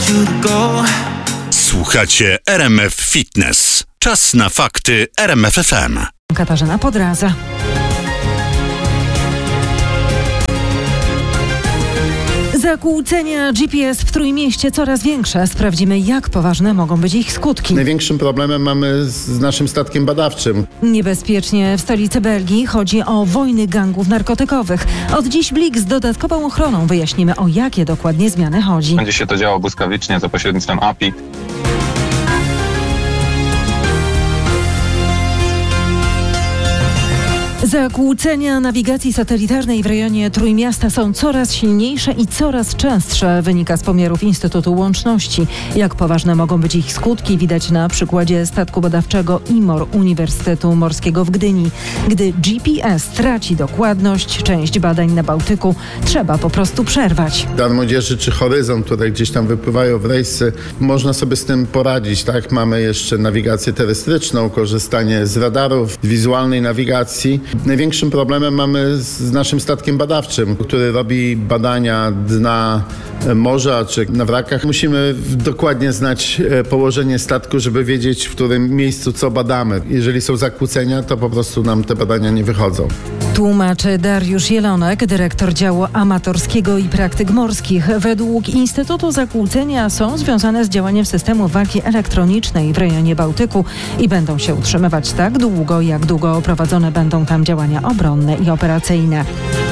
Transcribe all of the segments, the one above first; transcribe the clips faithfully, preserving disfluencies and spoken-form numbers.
Słuchacie R M F Fitness. Czas na fakty R M F F M. Katarzyna Podraza. Zakłócenia G P S w Trójmieście coraz większe. Sprawdzimy, jak poważne mogą być ich skutki. Największym problemem mamy z naszym statkiem badawczym. Niebezpiecznie w stolicy Belgii. Chodzi o wojny gangów narkotykowych. Od dziś Blik z dodatkową ochroną. Wyjaśnimy, o jakie dokładnie zmiany chodzi. Będzie się to działo błyskawicznie za pośrednictwem A P I. Zakłócenia nawigacji satelitarnej w rejonie Trójmiasta są coraz silniejsze i coraz częstsze, wynika z pomiarów Instytutu Łączności. Jak poważne mogą być ich skutki, widać na przykładzie statku badawczego I M O R Uniwersytetu Morskiego w Gdyni. Gdy G P S traci dokładność, część badań na Bałtyku trzeba po prostu przerwać. Dla młodzieży czy Horyzont, które gdzieś tam wypływają w rejsy, można sobie z tym poradzić, tak? Mamy jeszcze nawigację terestryczną, korzystanie z radarów, wizualnej nawigacji. Największym problemem mamy z naszym statkiem badawczym, który robi badania dna morza czy na wrakach. Musimy dokładnie znać położenie statku, żeby wiedzieć, w którym miejscu co badamy. Jeżeli są zakłócenia, to po prostu nam te badania nie wychodzą. Tłumaczy Dariusz Jelonek, dyrektor działu amatorskiego i praktyk morskich. Według Instytutu zakłócenia są związane z działaniem systemu walki elektronicznej w rejonie Bałtyku i będą się utrzymywać tak długo, jak długo prowadzone będą tam działania obronne i operacyjne.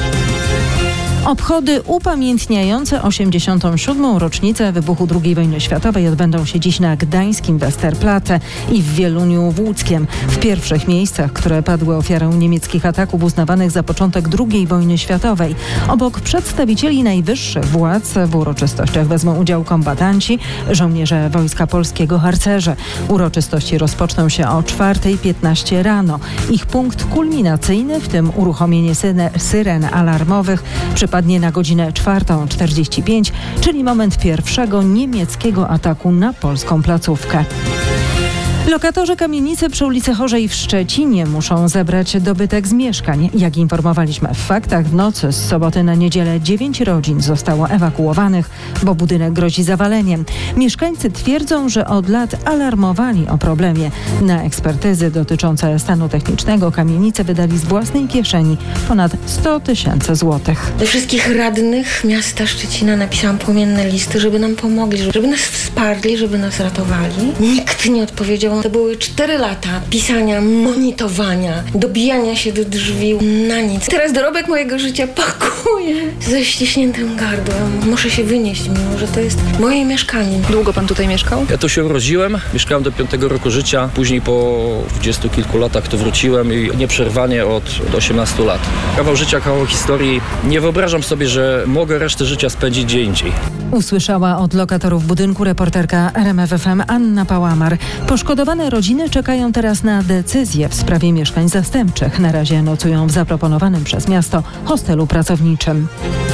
Obchody upamiętniające osiemdziesiątą siódmą rocznicę wybuchu drugiej wojny światowej odbędą się dziś na gdańskim Westerplatte i w Wieluniu w Łódzkiem. W pierwszych miejscach, które padły ofiarą niemieckich ataków uznawanych za początek drugiej wojny światowej. Obok przedstawicieli najwyższych władz w uroczystościach wezmą udział kombatanci, żołnierze Wojska Polskiego, harcerze. Uroczystości rozpoczną się o czwarta piętnaście rano. Ich punkt kulminacyjny, w tym uruchomienie syren alarmowych, przypadnie na godzinę czwartą czterdzieści pięć, czyli moment pierwszego niemieckiego ataku na polską placówkę. Lokatorzy kamienicy przy ulicy Chorzej w Szczecinie muszą zebrać dobytek z mieszkań. Jak informowaliśmy w faktach, w nocy z soboty na niedzielę dziewięć rodzin zostało ewakuowanych, bo budynek grozi zawaleniem. Mieszkańcy twierdzą, że od lat alarmowali o problemie. Na ekspertyzy dotyczące stanu technicznego kamienice wydali z własnej kieszeni ponad sto tysięcy złotych. Do wszystkich radnych miasta Szczecina napisałam płomienne listy, żeby nam pomogli, żeby nas wsparli, żeby nas ratowali. Nikt nie odpowiedział. To były cztery lata pisania, monitowania, dobijania się do drzwi na nic. Teraz dorobek mojego życia pakuję ze ściśniętym gardłem. Muszę się wynieść, mimo że to jest moje mieszkanie. Długo pan tutaj mieszkał? Ja tu się urodziłem, mieszkałem do piątego roku życia. Później po dwudziestu kilku latach tu wróciłem i nieprzerwanie od, od osiemnastu lat. Kawał życia, kawał historii. Nie wyobrażam sobie, że mogę resztę życia spędzić gdzie indziej. Usłyszała od lokatorów budynku reporterka R M F F M Anna Pałamar. Poszkodowane rodziny czekają teraz na decyzję w sprawie mieszkań zastępczych. Na razie nocują w zaproponowanym przez miasto hostelu pracowniczym.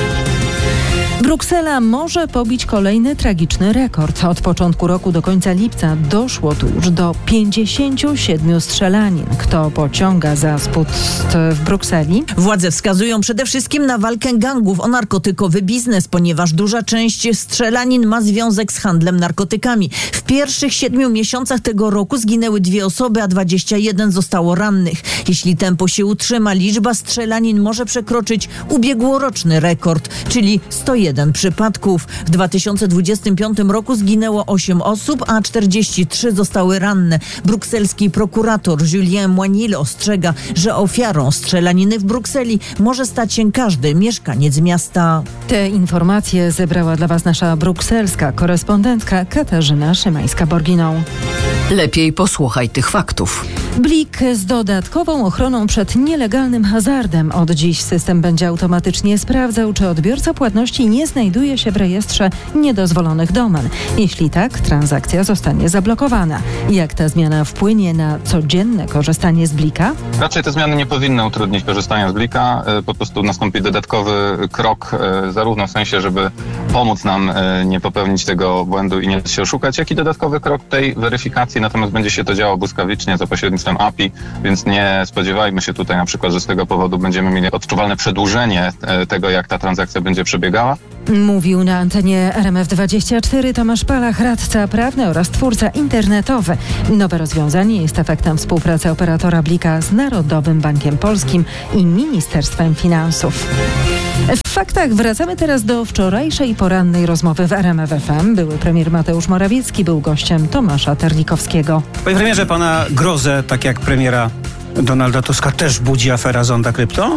Bruksela może pobić kolejny tragiczny rekord. Od początku roku do końca lipca doszło tu już do pięćdziesięciu siedmiu strzelanin. Kto pociąga za spust w Brukseli? Władze wskazują przede wszystkim na walkę gangów o narkotykowy biznes, ponieważ duża część strzelanin ma związek z handlem narkotykami. W pierwszych siedmiu miesiącach tego roku zginęły dwie osoby, a dwadzieścia jeden zostało rannych. Jeśli tempo się utrzyma, liczba strzelanin może przekroczyć ubiegłoroczny rekord, czyli sto jeden przypadków. W dwa tysiące dwudziestym piątym roku zginęło osiem osób, a czterdzieści trzy zostały ranne. Brukselski prokurator Julien Moinil ostrzega, że ofiarą strzelaniny w Brukseli może stać się każdy mieszkaniec miasta. Te informacje zebrała dla Was nasza brukselska korespondentka Katarzyna Szymańska-Borginą. Lepiej posłuchaj tych faktów. Blik z dodatkową ochroną przed nielegalnym hazardem. Od dziś system będzie automatycznie sprawdzał, czy odbiorca płatności nie znajduje się w rejestrze niedozwolonych domen. Jeśli tak, transakcja zostanie zablokowana. Jak ta zmiana wpłynie na codzienne korzystanie z Blika? Raczej te zmiany nie powinny utrudnić korzystania z Blika. Po prostu nastąpi dodatkowy krok, zarówno w sensie, żeby pomóc nam nie popełnić tego błędu i nie się oszukać, jak i dodatkowy krok tej weryfikacji aplikacji, natomiast będzie się to działo błyskawicznie za pośrednictwem A P I, więc nie spodziewajmy się tutaj na przykład, że z tego powodu będziemy mieli odczuwalne przedłużenie tego, jak ta transakcja będzie przebiegała. Mówił na antenie R M F dwadzieścia cztery Tomasz Palach, radca prawny oraz twórca internetowy. Nowe rozwiązanie jest efektem współpracy operatora Blika z Narodowym Bankiem Polskim i Ministerstwem Finansów. W faktach wracamy teraz do wczorajszej porannej rozmowy w R M F F M. Były premier Mateusz Morawiecki był gościem Tomasza Terlikowskiego. Panie premierze, pana grozę, tak jak premiera Donalda Tuska, też budzi afera Zonda Krypto?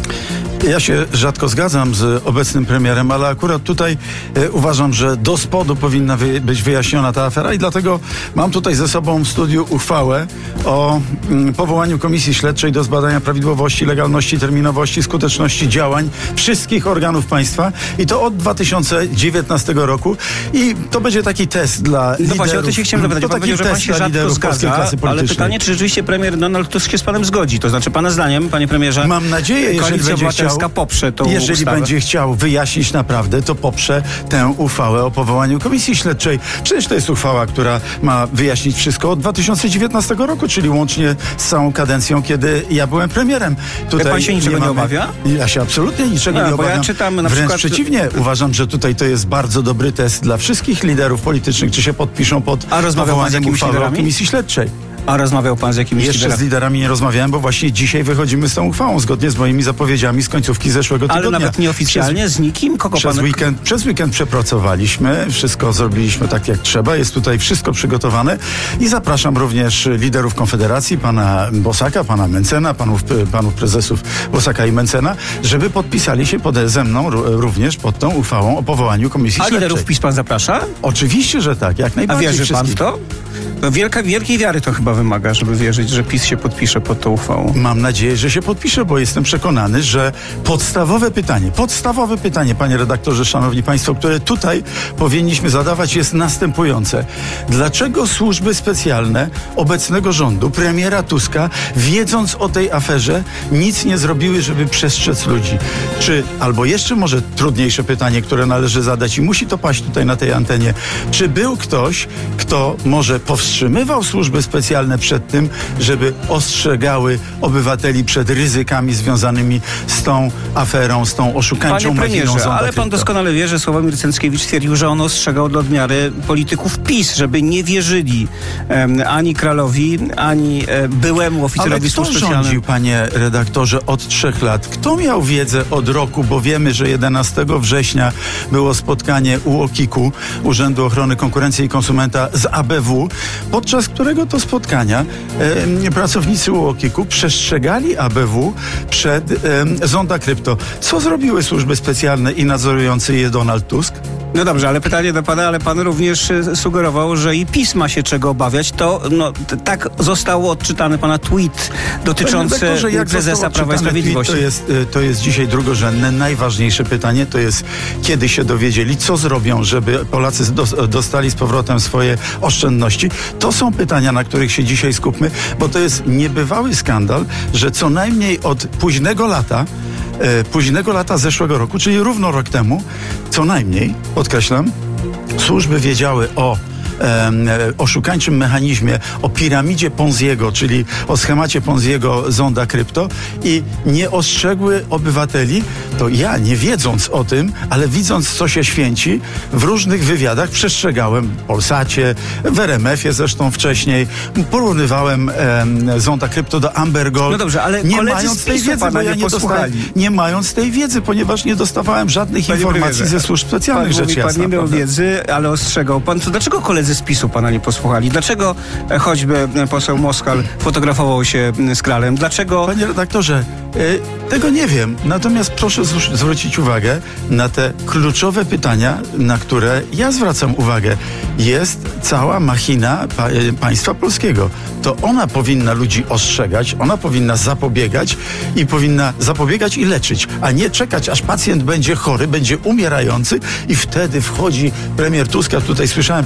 Ja się rzadko zgadzam z obecnym premierem, ale akurat tutaj e, uważam, że do spodu powinna wy, być wyjaśniona ta afera i dlatego mam tutaj ze sobą w studiu uchwałę o mm, powołaniu Komisji Śledczej do zbadania prawidłowości, legalności, terminowości, skuteczności działań wszystkich organów państwa i to od dwa tysiące dziewiętnastego roku i to będzie taki test dla liderów. No właśnie, o to się chciałem zapytać. Pan powiedział, że pan się rzadko zgadza, ale pytanie, czy rzeczywiście premier Donald Tusk się z panem zgodzi? To znaczy, pana zdaniem, panie premierze, mam nadzieję, jeżeli będzie chciał, poprze tą jeżeli ustawę. będzie chciał wyjaśnić naprawdę, to poprze tę uchwałę o powołaniu Komisji Śledczej. Przecież to jest uchwała, która ma wyjaśnić wszystko od dwa tysiące dziewiętnastego roku, czyli łącznie z całą kadencją, kiedy ja byłem premierem. Tutaj pan się niczego nie, mamy, nie obawia? Ja się absolutnie niczego A, nie bo obawiam. Ja czytam, na Wręcz przykład... przeciwnie. Uważam, że tutaj to jest bardzo dobry test dla wszystkich liderów politycznych, czy się podpiszą pod A rozmawiał pan z jakimiś liderami? Komisji Śledczej. A rozmawiał pan z jakimiś Jeszcze liderami? z liderami nie rozmawiałem, bo właśnie dzisiaj wychodzimy z tą uchwałą, zgodnie z moimi zapowiedziami z końcówki zeszłego tygodnia. Ale nawet nieoficjalnie, przez, z nikim? Kogo przez, pan... weekend, przez weekend przepracowaliśmy, wszystko zrobiliśmy tak jak trzeba, jest tutaj wszystko przygotowane i zapraszam również liderów Konfederacji, pana Bosaka, pana Mencena, panów, panów prezesów Bosaka i Mencena, żeby podpisali się pod, ze mną również pod tą uchwałą o powołaniu Komisji A Śledczej. liderów PiS pan zaprasza? Oczywiście, że tak, jak najbardziej. A wierzy wszystkich. pan w to? No wielka, wielkiej wiary to chyba wymaga, żeby wierzyć, że PiS się podpisze pod tą uchwałą. Mam nadzieję, że się podpisze, bo jestem przekonany, że podstawowe pytanie, podstawowe pytanie, panie redaktorze, szanowni państwo, które tutaj powinniśmy zadawać, jest następujące. Dlaczego służby specjalne obecnego rządu, premiera Tuska, wiedząc o tej aferze, nic nie zrobiły, żeby przestrzec ludzi? Czy, albo jeszcze może trudniejsze pytanie, które należy zadać i musi to paść tutaj na tej antenie, czy był ktoś, kto może powstrzymywał służby specjalne przed tym, żeby ostrzegały obywateli przed ryzykami związanymi z tą aferą, z tą oszukańczą Panie machiną premierze, Zonda ale pan Krypto. doskonale wie, że Sławomir Cęckiewicz twierdził, że on ostrzegał do odmiary polityków PiS, żeby nie wierzyli um, ani Kralowi, ani e, byłemu oficerowi służb specjalnych. Ale kto rządził, panie redaktorze, od trzech lat? Kto miał wiedzę od roku? Bo wiemy, że jedenastego września było spotkanie u O K I K-u, Urzędu Ochrony Konkurencji i Konsumenta z A B W, podczas którego to spotkania e, pracownicy U O K I K-u przestrzegali A B W przed e, Zonda Krypto. Co zrobiły służby specjalne i nadzorujący je Donald Tusk? No dobrze, ale pytanie do pana, ale pan również e, sugerował, że i PiS ma się czego obawiać. To no, t- tak zostało odczytany pana tweet dotyczący prezesa Prawa i Sprawiedliwości. To jest, to jest dzisiaj drugorzędne. Najważniejsze pytanie to jest, kiedy się dowiedzieli, co zrobią, żeby Polacy do, dostali z powrotem swoje oszczędności. To są pytania, na których się dzisiaj skupmy, bo to jest niebywały skandal, że co najmniej od późnego lata, e, późnego lata zeszłego roku, czyli równo rok temu, co najmniej, podkreślam, służby wiedziały o E, oszukańczym mechanizmie, o piramidzie Ponziego, czyli o schemacie Ponziego Zonda Krypto i nie ostrzegły obywateli, to ja, nie wiedząc o tym, ale widząc, co się święci, w różnych wywiadach przestrzegałem Polsacie, w R M F-ie zresztą wcześniej, porównywałem e, Zonda Krypto do Amber Gold. No dobrze, ale nie koledzy mając z tej PiS-u wiedzy, bo ja nie dostałem, nie mając tej wiedzy, ponieważ nie dostawałem żadnych Panie informacji premierze, ze służb specjalnych, pan rzecz mówi, jasna. Pan nie miał prawda? wiedzy, ale ostrzegał pan. To dlaczego koledzy z PiS-u pana nie posłuchali? Dlaczego e, choćby e, poseł Moskal fotografował się m, z Kralem? Dlaczego... Panie redaktorze, y, tego nie wiem. Natomiast proszę z, zwrócić uwagę na te kluczowe pytania, na które ja zwracam uwagę. Jest cała machina pa, y, państwa polskiego. To ona powinna ludzi ostrzegać, ona powinna zapobiegać i powinna zapobiegać i leczyć, a nie czekać, aż pacjent będzie chory, będzie umierający i wtedy wchodzi premier Tusk. Tutaj słyszałem przed chwileczką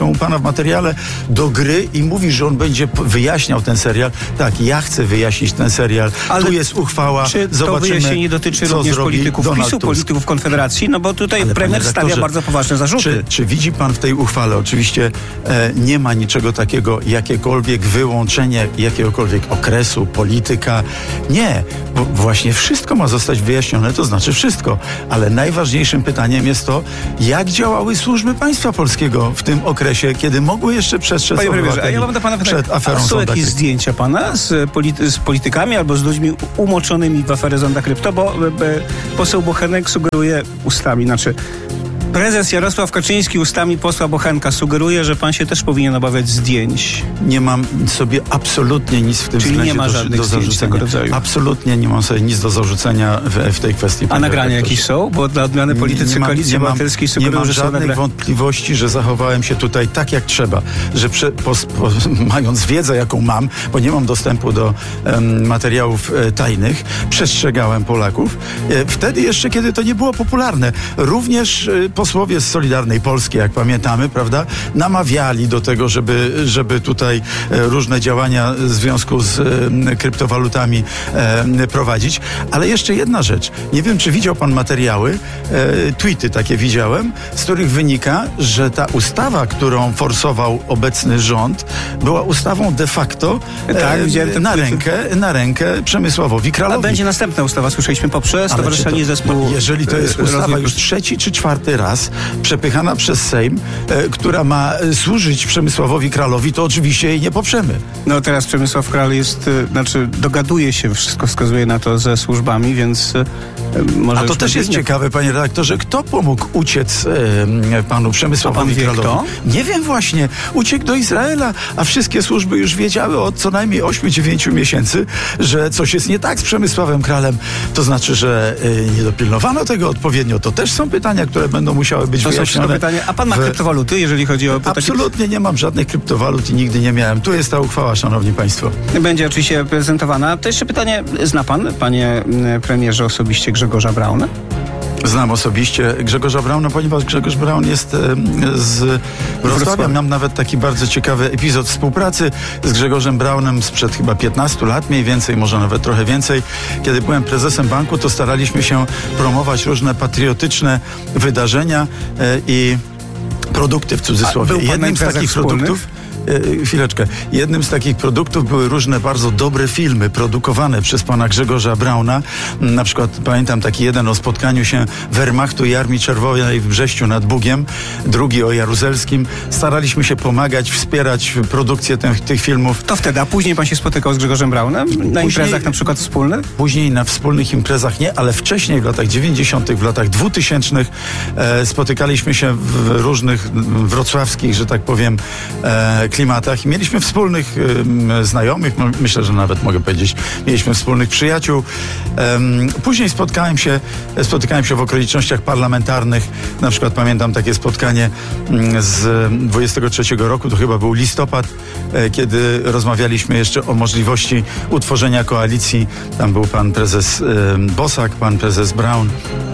zresztą u pana w materiale, do gry i mówi, że on będzie wyjaśniał ten serial. Tak, ja chcę wyjaśnić ten serial. Ale tu jest uchwała, czy to zobaczymy, wyjaśnienie dotyczy co również zrobi polityków Donald PiSu, Tusk. polityków Konfederacji? No bo tutaj Ale premier stawia bardzo poważne zarzuty. Czy, czy widzi pan w tej uchwale, oczywiście e, nie ma niczego takiego, jakiekolwiek wyłączenie jakiegokolwiek okresu, polityka. Nie, bo właśnie wszystko ma zostać wyjaśnione, to znaczy wszystko. Ale najważniejszym pytaniem jest to, jak działały służby państwa polskiego w tym okresie, kiedy mogły jeszcze przestrzec Panie premierze, a ja mam do pana pytanie, przed aferą a są Zonda jakieś Krypto. zdjęcia pana z, polity, z politykami albo z ludźmi umoczonymi w aferę Zonda Krypto, bo e, e, poseł Bochenek sugeruje ustami, znaczy prezes Jarosław Kaczyński ustami posła Bochenka sugeruje, że pan się też powinien obawiać zdjęć. Nie mam sobie absolutnie nic w tym Czyli względzie nie ma do, żadnych do zdjęć zarzucenia. tego rodzaju. Absolutnie nie mam sobie nic do zarzucenia w, w tej kwestii. A nagrania jakieś są? Bo dla odmiany politycy mam- Koalicji Obywatelskiej nie sugerują, mam że są żadnych nagrania. wątpliwości, że zachowałem się tutaj tak jak trzeba, że prze, po, po, mając wiedzę jaką mam, bo nie mam dostępu do em, materiałów e, tajnych, przestrzegałem Polaków. E, wtedy jeszcze, kiedy to nie było popularne. Również e, posłowie z Solidarnej Polski, jak pamiętamy, prawda, namawiali do tego, żeby, żeby tutaj e, różne działania w związku z e, kryptowalutami e, prowadzić. Ale jeszcze jedna rzecz. Nie wiem, czy widział pan materiały, e, tweety takie widziałem, z których wynika, że ta ustawa, którą forsował obecny rząd, była ustawą de facto e, Tak, widziałem te na, tweety. rękę, na rękę Przemysławowi A Kralowi. będzie następna ustawa, słyszeliśmy, poprzez Ale czy Stowarzyszenie to- Zespół... Jeżeli to jest e, ustawa rozwoju- już trzeci czy czwarty raz przepychana przez Sejm, e, która ma e, służyć Przemysławowi Kralowi, to oczywiście jej nie poprzemy. No teraz Przemysław Kral jest, y, znaczy dogaduje się, wszystko wskazuje na to ze służbami, więc y, może... A to już też jest będzie- ciekawe, panie redaktorze, kto pomógł uciec e, panu Przemysławowi A pan wie, Kralowi? kto? Nie wiem właśnie. Uciekł do Izraela, a wszystkie służby już wiedziały od co najmniej ośmiu dziewięciu miesięcy, że coś jest nie tak z Przemysławem Kralem. To znaczy, że e, nie dopilnowano tego odpowiednio. To też są pytania, które będą musiały być To są wszystko wyjaśnione. pytania. A pan ma w- kryptowaluty, jeżeli chodzi o... Absolutnie nie mam żadnych kryptowalut i nigdy nie miałem. Tu jest ta uchwała, szanowni państwo. Będzie oczywiście prezentowana. To jeszcze pytanie, zna pan, panie mm, premierze, osobiście Grzegorza Brauna? Znam osobiście Grzegorza Brauna, ponieważ Grzegorz Braun jest e, z Wrocławia. Mam nawet taki bardzo ciekawy epizod współpracy z Grzegorzem Braunem sprzed chyba piętnastu lat, mniej więcej, może nawet trochę więcej. Kiedy byłem prezesem banku, to staraliśmy się promować różne patriotyczne wydarzenia e, i produkty w A cudzysłowie. był pan na Jednym z imprezach takich wspólnych? produktów E, chwileczkę. Jednym z takich produktów były różne bardzo dobre filmy produkowane przez pana Grzegorza Brauna. Na przykład pamiętam taki jeden o spotkaniu się Wehrmachtu i Armii Czerwonej w Brześciu nad Bugiem, drugi o Jaruzelskim. Staraliśmy się pomagać, wspierać produkcję tych, tych filmów. To wtedy, a później pan się spotykał z Grzegorzem Braunem? Na Później- imprezach na przykład wspólnych? Później na wspólnych imprezach nie, ale wcześniej w latach dziewięćdziesiątych, w latach dwutysięcznych e, spotykaliśmy się w różnych m, wrocławskich, że tak powiem, e, klimatach i mieliśmy wspólnych e, znajomych, no, myślę, że nawet mogę powiedzieć, mieliśmy wspólnych przyjaciół. E, później spotkałem się, spotykałem się w okolicznościach parlamentarnych, na przykład pamiętam takie spotkanie m, z dwudziestego trzeciego roku, to chyba był listopad, e, kiedy rozmawialiśmy jeszcze o możliwości utworzenia koalicji. Tam był pan prezes e, Bosak, pan prezes Braun.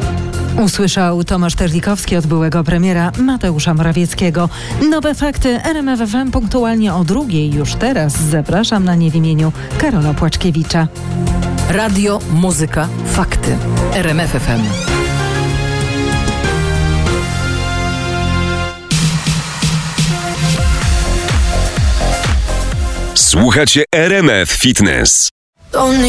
Usłyszał Tomasz Terlikowski od byłego premiera Mateusza Morawieckiego. Nowe fakty R M F F M punktualnie o drugiej. Już teraz zapraszam na nie w imieniu Karola Płaczkiewicza. Radio, muzyka, fakty. R M F F M. Słuchacie R M F Fitness.